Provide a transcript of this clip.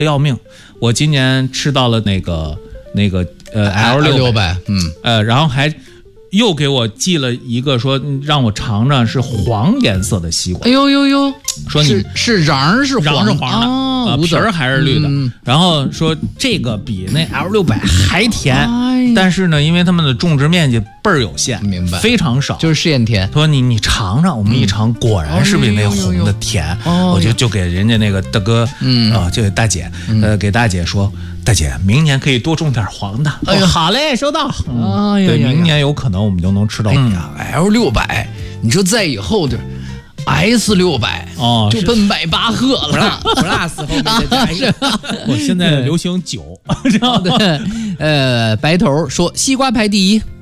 要命！我今年吃到了那个L600，然后还又给我寄了一个说让我尝尝是黄颜色的西瓜。 哎呦呦呦， 说你是瓤是黄的皮儿还是绿的，然后说这个比那 L600还甜，但是呢，因为他们的种植面积倍儿有限， 明白， 非常少， 就是试验田。 说你尝尝，我们一尝，果然是比那红的甜。我就给人家那个大哥，就给大姐，给大姐说。大姐，明年可以多种点黄的。 哎呦， 好嘞，收到。对，明年有可能我们就能吃到。 L600，你说在以后的 S600就奔迈巴赫了 ，Plus 后面再加一个。 我现在流行9，知道的。白头说西瓜排第1。